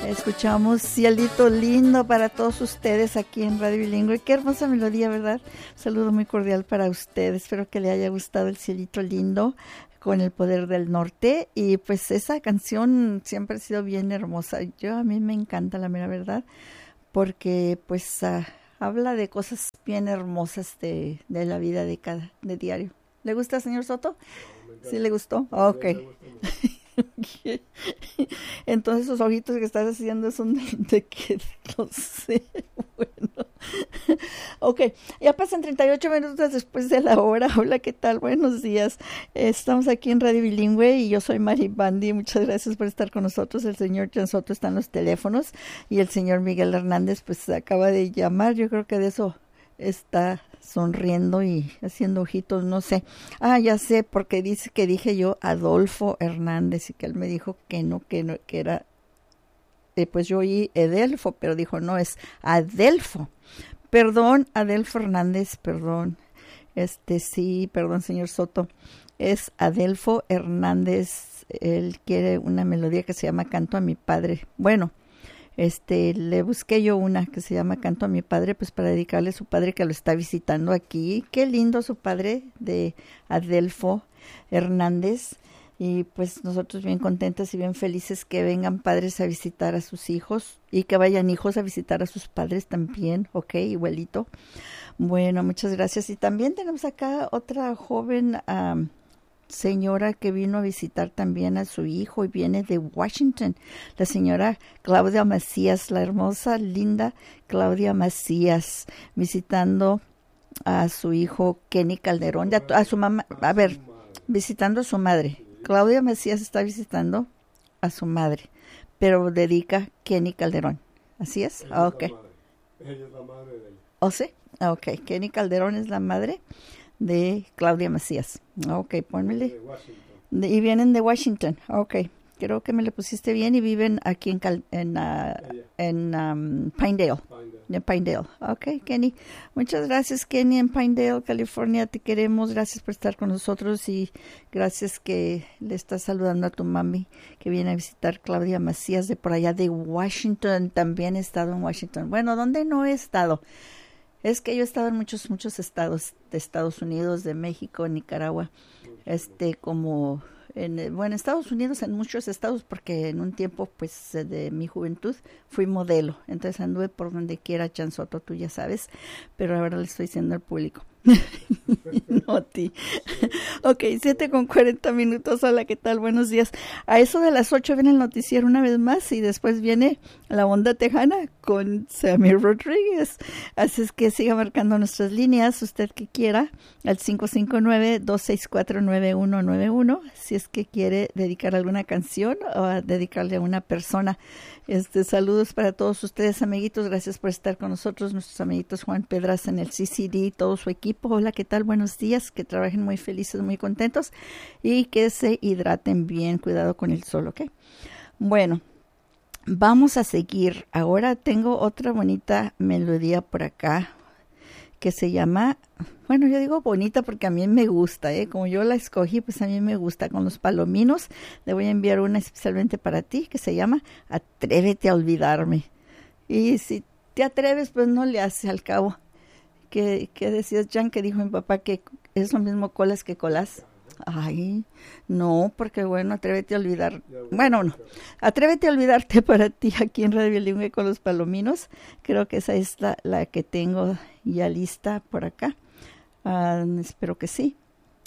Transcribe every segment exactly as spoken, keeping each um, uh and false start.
Escuchamos Cielito Lindo para todos ustedes aquí en Radio Bilingüe. Qué hermosa melodía, ¿verdad? Un saludo muy cordial para ustedes. Espero que le haya gustado el Cielito Lindo con El Poder del Norte. Y pues esa canción siempre ha sido bien hermosa. Yo a mí me encanta, la mera verdad, porque pues uh, habla de cosas bien hermosas de, de la vida de cada de diario. ¿Le gusta, señor Soto? No, ¿sí le gustó? Oh, ok. Entonces esos ojitos que estás haciendo son de, de que no sé. Bueno, ok, ya pasan treinta y ocho minutos después de la hora. Hola, ¿qué tal? Buenos días. Estamos aquí en Radio Bilingüe y yo soy Mari Bandi. Muchas gracias por estar con nosotros. El señor Jan Soto está en los teléfonos y el señor Miguel Hernández pues acaba de llamar. Yo creo que de eso está sonriendo y haciendo ojitos, no sé. Ah, ya sé, porque dice que dije yo Adolfo Hernández y que él me dijo que no, que no, que era, eh, pues yo oí Edelfo, pero dijo no, es Adelfo. Perdón, Adelfo Hernández, perdón. Este, sí, perdón, señor Soto. Es Adelfo Hernández. Él quiere una melodía que se llama Canto a mi Padre. Bueno, Este, le busqué yo una que se llama Canto a mi Padre, pues para dedicarle a su padre que lo está visitando aquí. Qué lindo su padre, de Adelfo Hernández. Y pues nosotros bien contentas y bien felices que vengan padres a visitar a sus hijos y que vayan hijos a visitar a sus padres también, ok, igualito. Bueno, muchas gracias. Y también tenemos acá otra joven um, señora que vino a visitar también a su hijo y viene de Washington, la señora Claudia Macías, la hermosa, linda Claudia Macías, visitando a su hijo Kenny Calderón, a, a su mamá, a ver, visitando a su madre. Claudia Macías está visitando a su madre, pero dedica Kenny Calderón. ¿Así es? Ella Ah, es ok. la madre. Ella es la madre de él. ¿Oh, sí? Ah, ok. Kenny Calderón es la madre de Claudia Macías. Ok, pónmele. De Washington. De, y vienen de Washington. Ok, creo que me lo pusiste bien y viven aquí en Cal, en, uh, en um, Pinedale. Pinedale. En Pinedale. Ok, Kenny. Muchas gracias, Kenny, en Pinedale, California. Te queremos. Gracias por estar con nosotros y gracias que le estás saludando a tu mami que viene a visitar, Claudia Macías, de por allá de Washington. También he estado en Washington. Bueno, ¿dónde no he estado? Es que yo he estado en muchos, muchos estados de Estados Unidos, de México, Nicaragua, este, como, en, bueno, Estados Unidos, en muchos estados, porque en un tiempo, pues, de mi juventud, fui modelo. Entonces anduve por donde quiera, Chanzoto, tú ya sabes, pero ahora le estoy diciendo al público. No a ti. Ok, siete con cuarenta minutos. Hola, ¿qué tal? Buenos días. A eso de las ocho viene el noticiero una vez más y después viene La Onda Tejana con Sammy Rodríguez. Así es que siga marcando nuestras líneas, usted que quiera, al cinco cinco nueve, dos seis cuatro, nueve uno nueve uno, si es que quiere dedicar alguna canción o a dedicarle a una persona. Este, saludos para todos ustedes, amiguitos. Gracias por estar con nosotros, nuestros amiguitos Juan Pedraza en el C C D, todo su equipo. Hola, ¿qué tal? Buenos días. Que trabajen muy felices, muy contentos y que se hidraten bien. Cuidado con el sol, ¿ok? Bueno, vamos a seguir. Ahora tengo otra bonita melodía por acá que se llama, bueno, yo digo bonita porque a mí me gusta, ¿eh? Como yo la escogí, pues a mí me gusta, con los Palominos. Le voy a enviar una especialmente para ti que se llama Atrévete a Olvidarme. Y si te atreves, pues no le hace al cabo. ¿Qué, qué decías, Jan? Que dijo mi papá que es lo mismo colas que colas. Ay, no, porque bueno, atrévete a olvidar. Bueno, no, atrévete a olvidarte para ti aquí en Radio Bilingüe con los Palominos. Creo que esa es la, la que tengo ya lista por acá. Uh, espero que sí.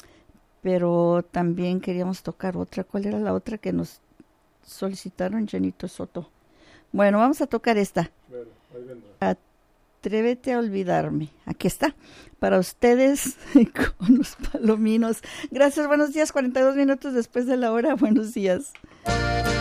Pero también queríamos tocar otra. ¿Cuál era la otra que nos solicitaron, Janito Soto? Bueno, vamos a tocar esta. Bueno, ahí vendrá. Atrévete a olvidarme. Aquí está. Para ustedes con los Palominos. Gracias, buenos días. cuarenta y dos minutos después de la hora. Buenos días.